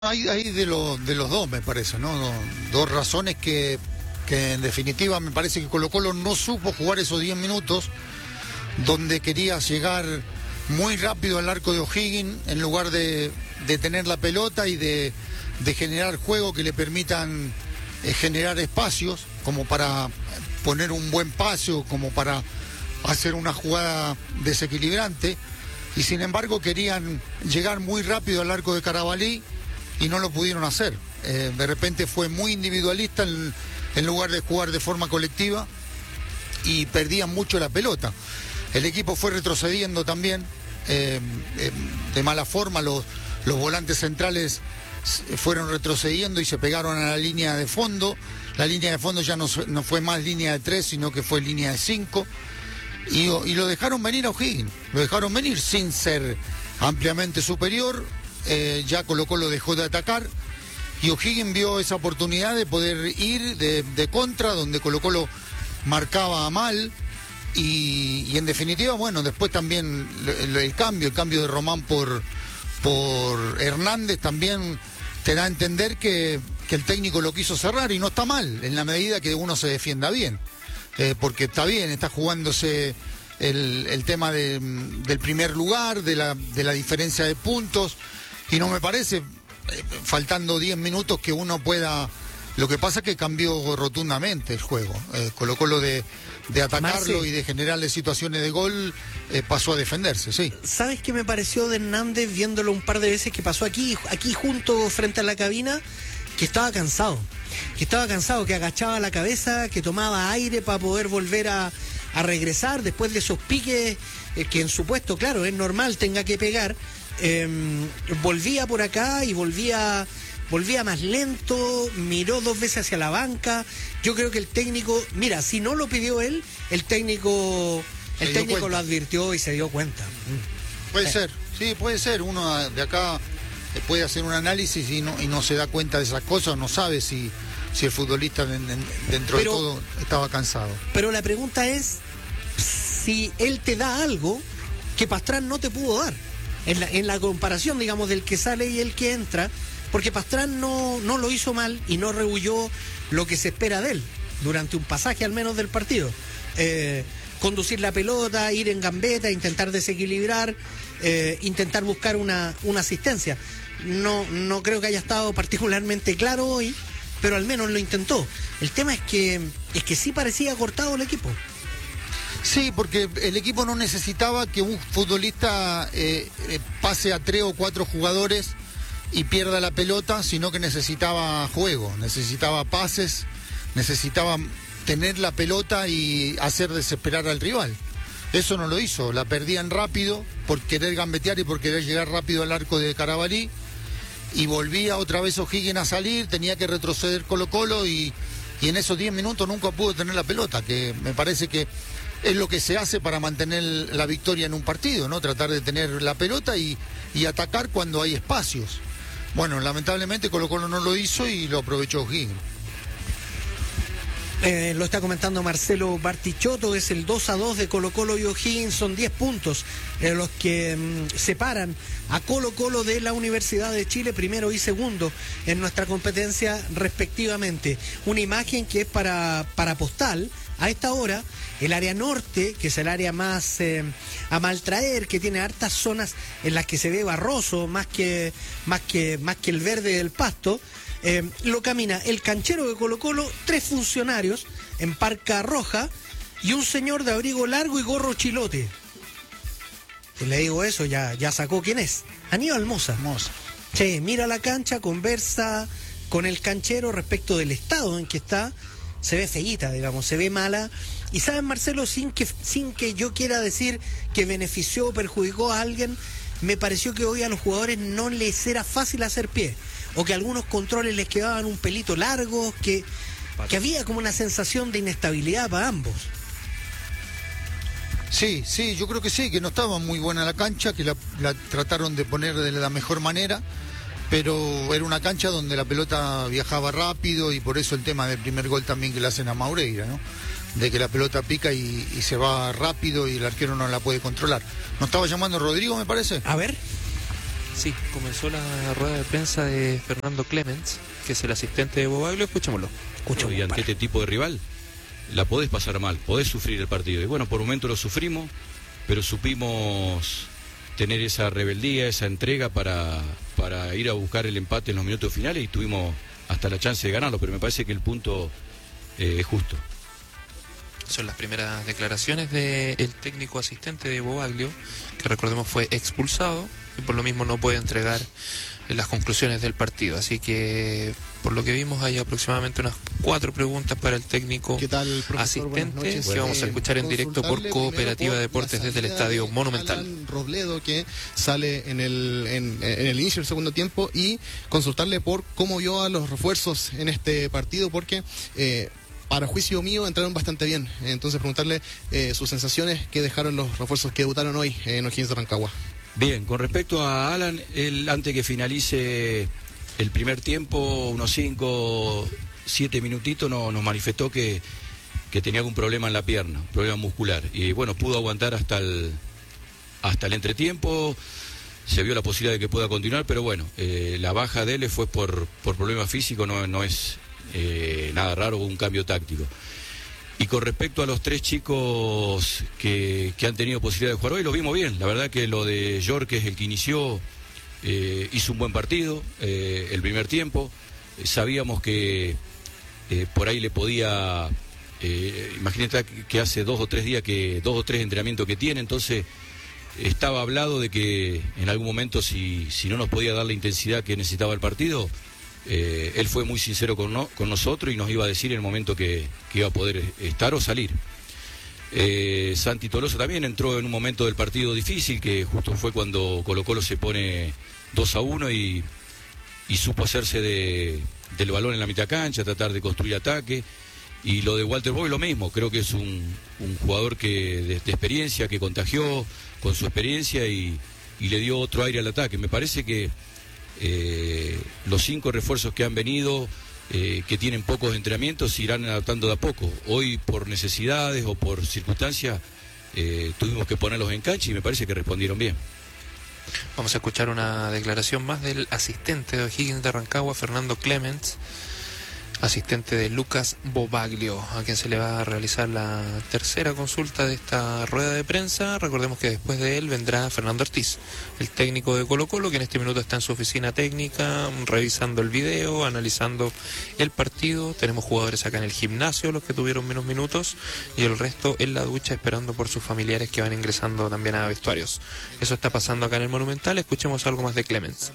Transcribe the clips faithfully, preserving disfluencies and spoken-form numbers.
Hay, hay de, lo, de los dos, me parece, ¿no? Dos razones que, que en definitiva me parece que Colo-Colo no supo jugar esos diez minutos donde quería llegar muy rápido al arco de O'Higgins en lugar de, de tener la pelota y de, de generar juego que le permitan eh, generar espacios como para poner un buen paso, como para hacer una jugada desequilibrante, y sin embargo querían llegar muy rápido al arco de Carabalí y no lo pudieron hacer. Eh, de repente fue muy individualista en, en lugar de jugar de forma colectiva y perdían mucho la pelota. El equipo fue retrocediendo también eh, eh, de mala forma, los, los volantes centrales fueron retrocediendo y se pegaron a la línea de fondo. La línea de fondo ya no, no fue más línea de tres, sino que fue línea de cinco. Y, y lo dejaron venir a O'Higgins, lo dejaron venir sin ser ampliamente superior. Eh, ya Colo-Colo dejó de atacar y O'Higgins vio esa oportunidad de poder ir de, de contra, donde Colo-Colo marcaba mal y, y en definitiva, bueno, después también el, el cambio, el cambio de Román por, por Hernández también te da a entender que, que el técnico lo quiso cerrar, y no está mal en la medida que uno se defienda bien, eh, porque está bien, está jugándose el, el tema de, del primer lugar, de la, de la diferencia de puntos. Y no me parece, eh, faltando diez minutos, que uno pueda... Lo que pasa es que cambió rotundamente el juego. Eh, Colo-Colo de, de atacarlo Marce, y de generarle situaciones de gol, eh, pasó a defenderse, sí. ¿Sabes qué me pareció de Hernández viéndolo un par de veces que pasó aquí, aquí junto frente a la cabina? Que estaba cansado. Que estaba cansado, que agachaba la cabeza, que tomaba aire para poder volver a, a regresar después de esos piques eh, que en su puesto, claro, es normal, tenga que pegar. Eh, volvía por acá y volvía volvía más lento, miró dos veces hacia la banca. Yo creo que el técnico, mira, si no lo pidió él, el técnico el técnico lo advirtió y se dio cuenta. Puede eh. ser, sí, puede ser. Uno de acá puede hacer un análisis y no, y no se da cuenta de esas cosas, no sabe si, si el futbolista dentro pero, de todo estaba cansado. Pero la pregunta es si él te da algo que Pastrán no te pudo dar. En la, en la comparación, digamos, del que sale y el que entra, porque Pastrán no, no lo hizo mal y no rehuyó lo que se espera de él, durante un pasaje al menos del partido. Eh, conducir la pelota, ir en gambeta, intentar desequilibrar, eh, intentar buscar una, una asistencia. No, no creo que haya estado particularmente claro hoy, pero al menos lo intentó. El tema es que, es que sí parecía cortado el equipo. Sí, porque el equipo no necesitaba que un futbolista eh, eh, pase a tres o cuatro jugadores y pierda la pelota, sino que necesitaba juego, necesitaba pases, necesitaba tener la pelota y hacer desesperar al rival. Eso no lo hizo, la perdían rápido por querer gambetear y por querer llegar rápido al arco de Carabalí, y volvía otra vez O'Higgins a salir, tenía que retroceder Colo-Colo y, y en esos diez minutos nunca pudo tener la pelota, que me parece que es lo que se hace para mantener la victoria en un partido, ¿no? Tratar de tener la pelota y, y atacar cuando hay espacios. Bueno, lamentablemente Colo-Colo no lo hizo y lo aprovechó O'Higgins. Eh, lo está comentando Marcelo Bartichotto, es el dos a dos de Colo-Colo y O'Higgins, son diez puntos eh, los que mm, separan a Colo-Colo de la Universidad de Chile, primero y segundo en nuestra competencia respectivamente. Una imagen que es para, para Postal. A esta hora, el área norte, que es el área más eh, a maltraer, que tiene hartas zonas en las que se ve barroso, más que, más que, más que el verde del pasto, eh, lo camina el canchero de Colo-Colo, tres funcionarios en parca roja y un señor de abrigo largo y gorro chilote. Si le digo eso, ya, ya sacó quién es. Aníbal Mosa. Mosa. Sí, mira la cancha, conversa con el canchero respecto del estado en que está. Se ve feíta, digamos, se ve mala. Y saben, Marcelo, sin que, sin que yo quiera decir que benefició o perjudicó a alguien, me pareció que hoy a los jugadores no les era fácil hacer pie, o que algunos controles les quedaban un pelito largos, que, que había como una sensación de inestabilidad para ambos. Sí, sí, yo creo que sí, que no estaba muy buena la cancha, que la, la trataron de poner de la mejor manera, pero era una cancha donde la pelota viajaba rápido, y por eso el tema del primer gol también que le hacen a Maureira, ¿no? De que la pelota pica y, y se va rápido y el arquero no la puede controlar. ¿Nos estaba llamando Rodrigo, me parece? A ver. Sí, comenzó la rueda de prensa de Fernando Clemens, que es el asistente de Bobaglio. Escuchémoslo. Escuchémoslo. Y ante este tipo de rival, la podés pasar mal, podés sufrir el partido. Y bueno, por un momento lo sufrimos, pero supimos tener esa rebeldía, esa entrega para, para ir a buscar el empate en los minutos finales y tuvimos hasta la chance de ganarlo, pero me parece que el punto eh, es justo. Son las primeras declaraciones del técnico asistente de Bobaglio, que recordemos fue expulsado y por lo mismo no puede entregar las conclusiones del partido. Así que, por lo que vimos, hay aproximadamente unas cuatro preguntas para el técnico ¿Qué tal, asistente, que vamos a escuchar en directo por Cooperativa por Deportes desde el Estadio Monumental. Alan Robledo, que sale en el, en, en el inicio del segundo tiempo, y consultarle por cómo vio a los refuerzos en este partido, porque eh, para juicio mío entraron bastante bien. Entonces preguntarle eh, sus sensaciones que dejaron los refuerzos que debutaron hoy en O'Higgins de Rancagua. Bien, con respecto a Alan, él antes que finalice el primer tiempo, unos cinco, siete minutitos, no, nos manifestó que, que tenía algún problema en la pierna, un problema muscular. Y bueno, pudo aguantar hasta el, hasta el entretiempo, se vio la posibilidad de que pueda continuar, pero bueno, eh, la baja de él fue por, por problemas físicos, no, no es eh, nada raro, un cambio táctico. Y con respecto a los tres chicos que, que han tenido posibilidad de jugar hoy, lo vimos bien. La verdad que lo de York, que es el que inició, eh, hizo un buen partido, eh, el primer tiempo. Eh, sabíamos que eh, por ahí le podía... Eh, imagínate que hace dos o tres días, que dos o tres entrenamientos que tiene, entonces estaba hablado de que en algún momento si, si no nos podía dar la intensidad que necesitaba el partido... Eh, él fue muy sincero con, no, con nosotros y nos iba a decir en el momento que, que iba a poder estar o salir. Eh, Santi Tolosa también entró en un momento del partido difícil, que justo fue cuando Colo Colo se pone dos a uno y, y supo hacerse de, del balón en la mitad cancha, tratar de construir ataque. Y lo de Walter Boy lo mismo, creo que es un, un jugador que de, de experiencia, que contagió con su experiencia y, y le dio otro aire al ataque. Me parece que Eh, los cinco refuerzos que han venido, eh, que tienen pocos entrenamientos, se irán adaptando de a poco. Hoy, por necesidades o por circunstancias, eh, tuvimos que ponerlos en cancha y me parece que respondieron bien. Vamos a escuchar una declaración más del asistente de O'Higgins de Rancagua, Fernando Clemens, asistente de Lucas Bobaglio, a quien se le va a realizar la tercera consulta de esta rueda de prensa. Recordemos que después de él vendrá Fernando Ortiz, el técnico de Colo Colo, que en este minuto está en su oficina técnica, revisando el video, analizando el partido. Tenemos jugadores acá en el gimnasio, los que tuvieron menos minutos, y el resto en la ducha esperando por sus familiares que van ingresando también a vestuarios. Eso está pasando acá en el Monumental. Escuchemos algo más de Clemens.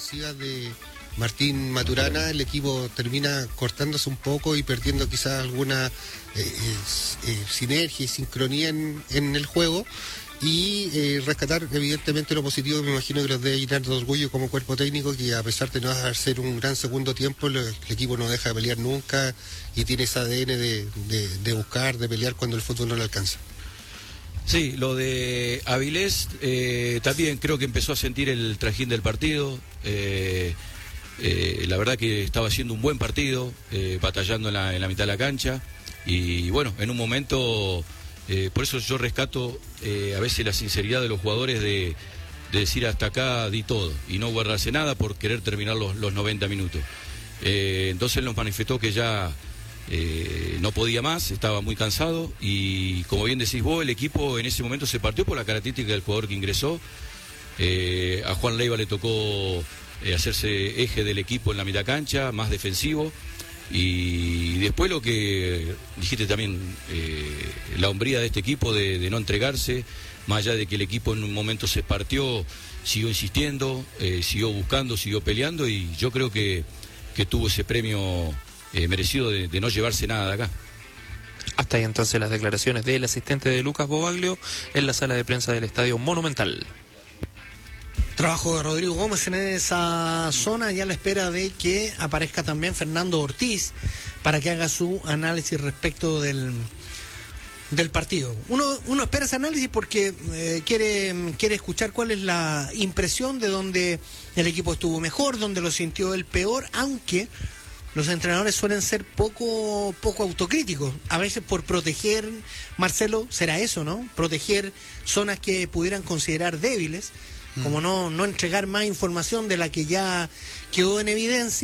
Martín Maturana, el equipo termina cortándose un poco y perdiendo quizás alguna eh, eh, sinergia y sincronía en, en el juego, y eh, rescatar evidentemente lo positivo, me imagino que los debe llenar de orgullo como cuerpo técnico, que a pesar de no hacer un gran segundo tiempo, el, el equipo no deja de pelear nunca y tiene ese A D N de, de, de buscar, de pelear cuando el fútbol no le alcanza. Sí, lo de Avilés eh, también creo que empezó a sentir el trajín del partido. eh, Eh, la verdad que estaba haciendo un buen partido, eh, batallando en la, en la mitad de la cancha, y, y bueno, en un momento, eh, por eso yo rescato eh, a veces la sinceridad de los jugadores de, de decir hasta acá di todo y no guardarse nada por querer terminar los, los noventa minutos. Eh, entonces él nos manifestó que ya eh, no podía más, estaba muy cansado, y como bien decís vos, el equipo en ese momento se partió por la característica del jugador que ingresó. Eh, a Juan Leiva le tocó Eh, hacerse eje del equipo en la mitad cancha, más defensivo, y después lo que dijiste también, eh, la hombría de este equipo de, de no entregarse, más allá de que el equipo en un momento se partió, siguió insistiendo, eh, siguió buscando, siguió peleando, y yo creo que, que tuvo ese premio eh, merecido de, de no llevarse nada de acá. Hasta ahí entonces las declaraciones del asistente de Lucas Bobaglio en la sala de prensa del Estadio Monumental. Trabajo de Rodrigo Gómez en esa zona, ya a la espera de que aparezca también Fernando Ortiz para que haga su análisis respecto del, del partido. Uno, uno espera ese análisis porque eh, quiere, quiere escuchar cuál es la impresión de donde el equipo estuvo mejor, donde lo sintió el peor, aunque los entrenadores suelen ser poco, poco autocríticos, a veces por proteger, Marcelo, será eso, ¿no? Proteger zonas que pudieran considerar débiles. como no, no entregar más información de la que ya quedó en evidencia.